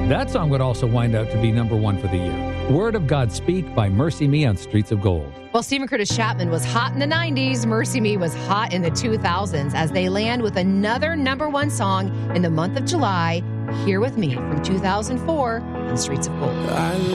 That song would also wind up to be number one for the year. Word of God Speak by Mercy Me on Streets of Gold. Well, Stephen Curtis Chapman was hot in the 90s. Mercy Me was hot in the 2000s as they land with another number one song in the month of July. Here With Me from 2004 on Streets of Gold.